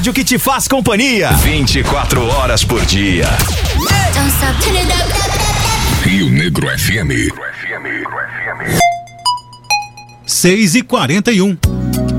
rádio que te faz companhia 24 horas por dia. Rio Negro FM. 6h41.